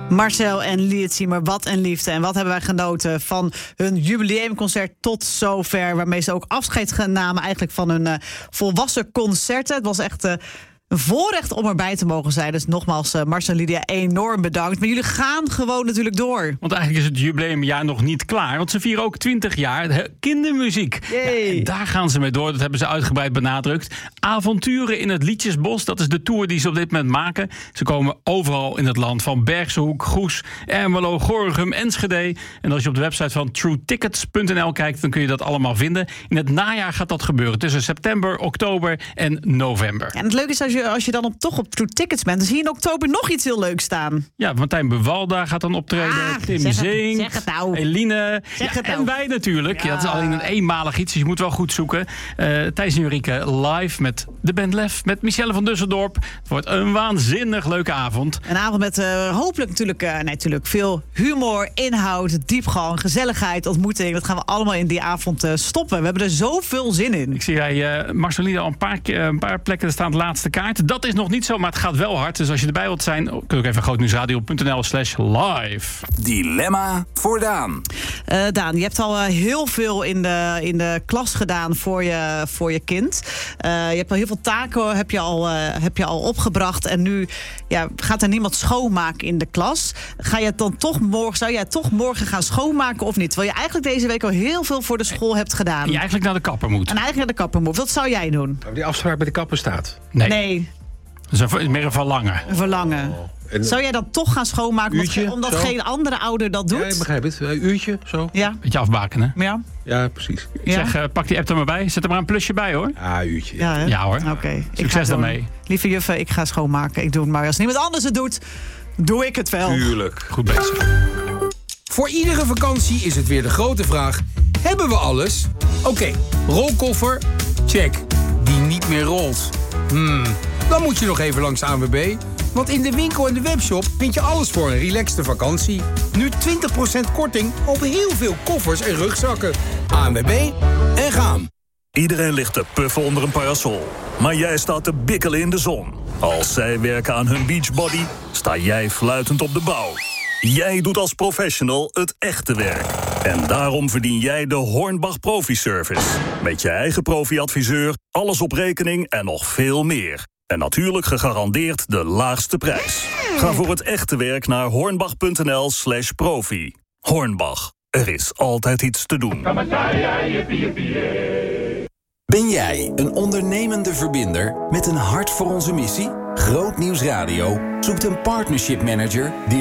Marcel en Liedsimer, wat een liefde. En wat hebben wij genoten van hun jubileumconcert tot zover. Waarmee ze ook afscheid namen eigenlijk van hun volwassen concerten. Het was echt een voorrecht om erbij te mogen zijn. Dus nogmaals, Marcel en Lydia, enorm bedankt. Maar jullie gaan gewoon natuurlijk door. Want eigenlijk is het jubileumjaar nog niet klaar. Want ze vieren ook 20 jaar kindermuziek. Ja, en daar gaan ze mee door. Dat hebben ze uitgebreid benadrukt. Avonturen in het Liedjesbos. Dat is de tour die ze op dit moment maken. Ze komen overal in het land. Van Bergsehoek, Goes, Ermelo, Gorinchem, Enschede. En als je op de website van truetickets.nl kijkt, dan kun je dat allemaal vinden. In het najaar gaat dat gebeuren. Tussen september, oktober en november. En het leuke is, als je dan toch op True Tickets bent, dan zie je in oktober nog iets heel leuks staan. Ja, Martijn Bewalda gaat dan optreden. Tim Zink, zeg het nou. Eline. Nou. En wij natuurlijk. Ja, dat is alleen een eenmalig iets, dus je moet wel goed zoeken. Thijs en Jurike live met de band Lef, met Michelle van Dusseldorp. Het wordt een waanzinnig leuke avond. Een avond met hopelijk natuurlijk veel humor, inhoud, diepgang, gezelligheid, ontmoeting. Dat gaan we allemaal in die avond stoppen. We hebben er zoveel zin in. Ik zie jij Marceline al een paar plekken staan de laatste kaart. Dat is nog niet zo, maar het gaat wel hard. Dus als je erbij wilt zijn, kun je ook even grootnieuwsradio.nl/live. Dilemma voor Daan. Daan, je hebt al heel veel in de klas gedaan voor je kind. Je hebt al heel veel taken heb je al opgebracht. En nu gaat er niemand schoonmaken in de klas. Zou jij toch morgen gaan schoonmaken of niet? Terwijl je eigenlijk deze week al heel veel voor de school hebt gedaan. En je eigenlijk naar de kapper moet. Wat zou jij doen? Die afspraak met de kapper staat. Nee. Dat is meer een verlangen. Een verlangen. Zou jij dan toch gaan schoonmaken? Uurtje, omdat zo. Geen andere ouder dat doet? Ja, ik begrijp het. Een uurtje, zo. Ja. Beetje afbakenen. Ja. Precies. Ik zeg, pak die app er maar bij. Zet er maar een plusje bij, hoor. Ja, een uurtje. Ja, hè? Ja, hoor. Oké. Succes daarmee. Lieve juffen, ik ga schoonmaken. Ik doe het maar. Als niemand anders het doet, doe ik het wel. Tuurlijk. Goed bezig. Voor iedere vakantie is het weer de grote vraag: hebben we alles? Oké, rolkoffer, check. Die niet meer rolt. Dan moet je nog even langs ANWB. Want in de winkel en de webshop vind je alles voor een relaxte vakantie. Nu 20% korting op heel veel koffers en rugzakken. ANWB en gaan. Iedereen ligt te puffen onder een parasol. Maar jij staat te bikkelen in de zon. Als zij werken aan hun beachbody, sta jij fluitend op de bouw. Jij doet als professional het echte werk. En daarom verdien jij de Hornbach Profi Service. Met je eigen profi-adviseur, alles op rekening en nog veel meer. En natuurlijk gegarandeerd de laagste prijs. Ga voor het echte werk naar hornbach.nl/profi. Hornbach, er is altijd iets te doen. Ben jij een ondernemende verbinder met een hart voor onze missie? Groot Nieuws Radio zoekt een partnership manager die